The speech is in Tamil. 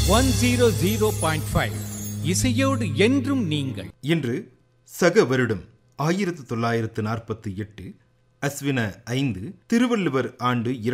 100.5 இசையோடு என்றும் நீங்கள். இன்று சக வருடம் 1948 அஸ்வின 5 திருவள்ளுவர் ஆண்டு